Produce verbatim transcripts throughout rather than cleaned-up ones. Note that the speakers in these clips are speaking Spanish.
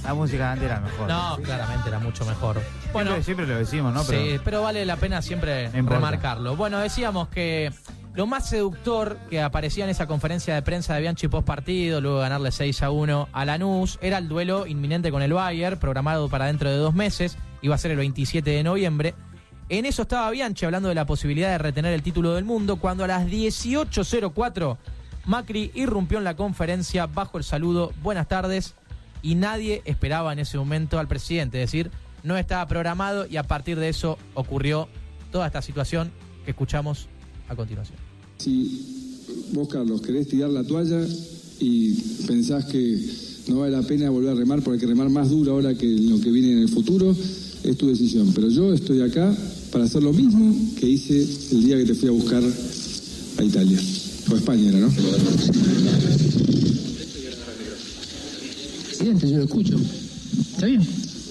La música de antes era mejor. No, claramente era mucho mejor. Bueno, siempre, siempre lo decimos, ¿no? Pero... Sí, pero vale la pena siempre no remarcarlo. Bueno, decíamos que lo más seductor que aparecía en esa conferencia de prensa de Bianchi post partido, luego de ganarle seis a uno a Lanús, era el duelo inminente con el Bayern, programado para dentro de dos meses, iba a ser el veintisiete de noviembre. En eso estaba Bianchi hablando de la posibilidad de retener el título del mundo, cuando a las dieciocho cero cuatro Macri irrumpió en la conferencia bajo el saludo "buenas tardes", y nadie esperaba en ese momento al presidente, es decir, no estaba programado, y a partir de eso ocurrió toda esta situación que escuchamos a continuación. Si vos, Carlos, querés tirar la toalla y pensás que no vale la pena volver a remar porque hay que remar más duro ahora que lo que viene en el futuro, es tu decisión. Pero yo estoy acá para hacer lo mismo que hice el día que te fui a buscar a Italia. O a España era, ¿no? Presidente, yo lo escucho. ¿Está bien?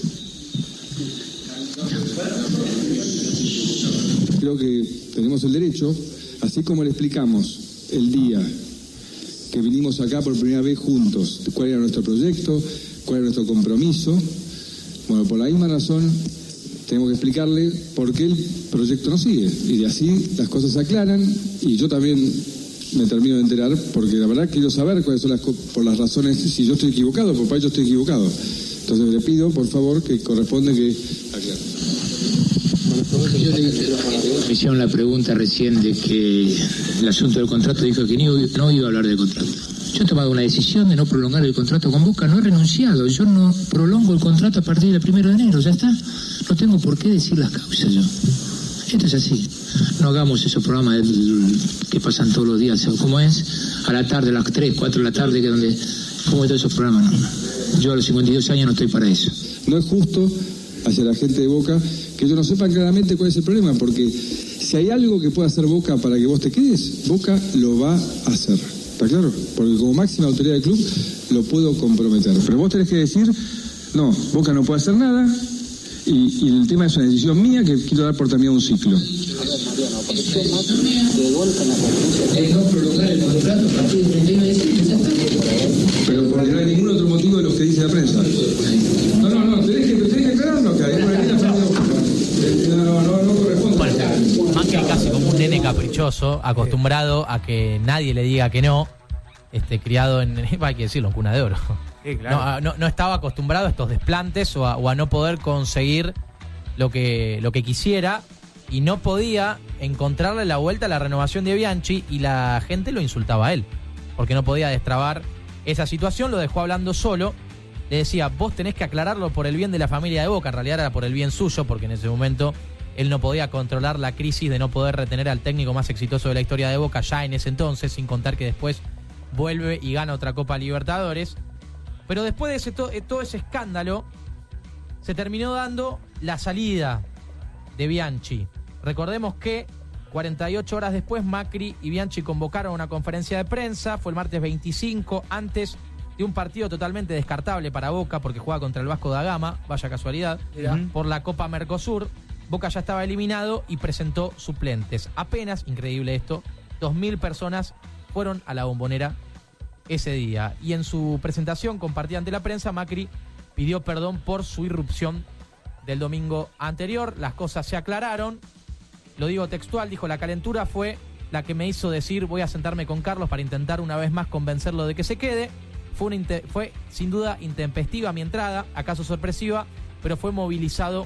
Creo que tenemos el derecho, así como le explicamos el día que vinimos acá por primera vez juntos, cuál era nuestro proyecto, cuál era nuestro compromiso. Bueno, por la misma razón tenemos que explicarle por qué el proyecto no sigue. Y de así las cosas se aclaran, y yo también me termino de enterar, porque la verdad quiero saber cuáles son las, por las razones, si yo estoy equivocado, por para yo estoy equivocado. Entonces le pido, por favor, que corresponde que aclare. Yo le hicieron la pregunta recién de que el asunto del contrato, dijo que no iba a hablar del contrato. Yo he tomado una decisión de no prolongar el contrato con Boca, no he renunciado, yo no prolongo el contrato a partir del primero de enero, ya está. No tengo por qué decir las causas yo. Esto es así. No hagamos esos programas del, que pasan todos los días, ¿cómo es? A la tarde, a las tres, cuatro de la tarde, que donde, ¿cómo es todos esos programas? No. Yo a los cincuenta y dos años no estoy para eso. No es justo hacia la gente de Boca que ellos no sepan claramente cuál es el problema, porque si hay algo que pueda hacer Boca para que vos te quedes, Boca lo va a hacer. ¿Está claro? Porque como máxima autoridad del club lo puedo comprometer. Pero vos tenés que decir, no, Boca no puede hacer nada, y, y el tema es una decisión mía que quiero dar por terminado un ciclo. Pero porque no hay ningún otro motivo de los que dice la prensa. No, no, no, tenés que, tenés que aclararlo acá. No, no, no, no corresponde. Bueno, Macri casi como un nene caprichoso, acostumbrado a que nadie le diga que no, este, criado en, hay que decirlo, en cuna de oro. Sí, claro. no, no, no estaba acostumbrado a estos desplantes o a, o a no poder conseguir lo que, lo que quisiera, y no podía encontrarle la vuelta a la renovación de Bianchi, y la gente lo insultaba a él porque no podía destrabar esa situación. Lo dejó hablando solo, le decía, vos tenés que aclararlo por el bien de la familia de Boca. En realidad era por el bien suyo, porque en ese momento él no podía controlar la crisis de no poder retener al técnico más exitoso de la historia de Boca ya en ese entonces, sin contar que después vuelve y gana otra Copa Libertadores. Pero después de ese to- todo ese escándalo, se terminó dando la salida de Bianchi. Recordemos que cuarenta y ocho horas después Macri y Bianchi convocaron una conferencia de prensa. Fue el martes veinticinco, antes de un partido totalmente descartable para Boca, porque juega contra el Vasco da Gama, vaya casualidad, uh-huh. por la Copa Mercosur. Boca ya estaba eliminado y presentó suplentes. Apenas, increíble esto, dos mil personas fueron a la Bombonera ese día. Y en su presentación compartida ante la prensa, Macri pidió perdón por su irrupción del domingo anterior. Las cosas se aclararon. Lo digo textual, dijo: la calentura fue la que me hizo decir voy a sentarme con Carlos para intentar una vez más convencerlo de que se quede. Fue, una inte- fue sin duda intempestiva mi entrada, acaso sorpresiva, pero fue movilizado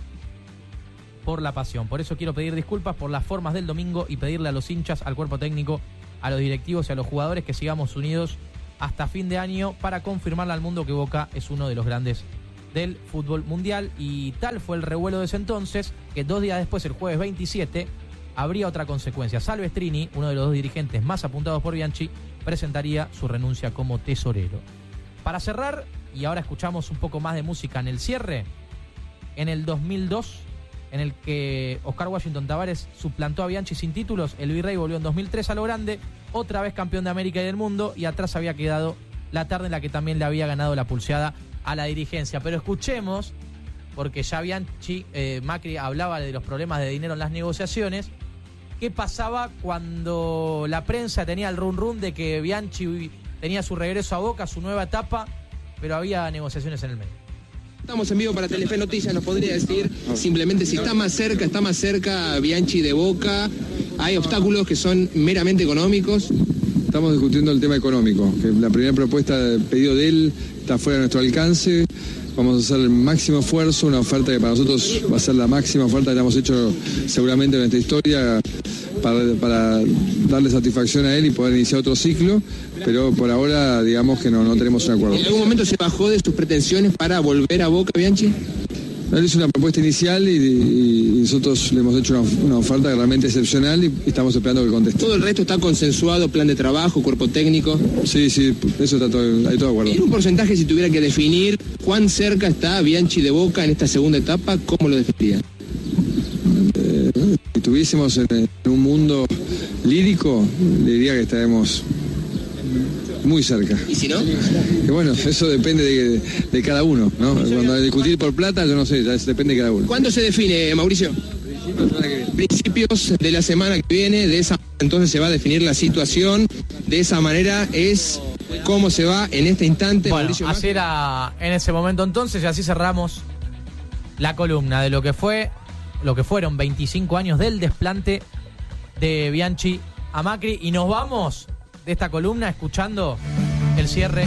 por la pasión. Por eso quiero pedir disculpas por las formas del domingo y pedirle a los hinchas, al cuerpo técnico, a los directivos y a los jugadores que sigamos unidos hasta fin de año para confirmarle al mundo que Boca es uno de los grandes del fútbol mundial. Y tal fue el revuelo de ese entonces que dos días después, el jueves veintisiete, habría otra consecuencia. Salvestrini, uno de los dos dirigentes más apuntados por Bianchi, presentaría su renuncia como tesorero. Para cerrar, y ahora escuchamos un poco más de música en el cierre, en el dos mil dos, en el que Oscar Washington Tabárez suplantó a Bianchi sin títulos, el Virrey volvió en dos mil tres a lo grande, otra vez campeón de América y del mundo, y atrás había quedado la tarde en la que también le había ganado la pulseada a la dirigencia. Pero escuchemos, porque ya Bianchi, eh, Macri hablaba de los problemas de dinero en las negociaciones, qué pasaba cuando la prensa tenía el run run de que Bianchi tenía su regreso a Boca, su nueva etapa, pero había negociaciones en el medio. Estamos en vivo para Telefe Noticias, ¿nos podría decir simplemente si está más cerca, está más cerca Bianchi de Boca? ¿Hay obstáculos que son meramente económicos? Estamos discutiendo el tema económico, que la primera propuesta de pedido de él está fuera de nuestro alcance. Vamos a hacer el máximo esfuerzo, una oferta que para nosotros va a ser la máxima oferta que hemos hecho seguramente en nuestra historia para, para darle satisfacción a él y poder iniciar otro ciclo, pero por ahora digamos que no, no tenemos un acuerdo. ¿En algún momento se bajó de sus pretensiones para volver a Boca, Bianchi? Él hizo una propuesta inicial y, y nosotros le hemos hecho una, una oferta realmente excepcional y estamos esperando que conteste. ¿Todo el resto está consensuado, plan de trabajo, cuerpo técnico? Sí, sí, eso está todo, hay todo de acuerdo. ¿Y en un porcentaje, si tuviera que definir cuán cerca está Bianchi de Boca en esta segunda etapa, cómo lo definiría? Eh, si estuviésemos en, en un mundo lírico, le diría que estaremos muy cerca. ¿Y si no? Y bueno, eso depende de, de cada uno, ¿no? Cuando discutir por plata, yo no sé, ya depende de cada uno. ¿Cuándo se define, Mauricio? Principios de la semana que viene, de esa entonces se va a definir la situación. De esa manera es cómo se va en este instante. Bueno, Mauricio así era en ese momento entonces, y así cerramos la columna de lo que fue, lo que fueron veinticinco años del desplante de Bianchi a Macri, y nos vamos de esta columna escuchando el cierre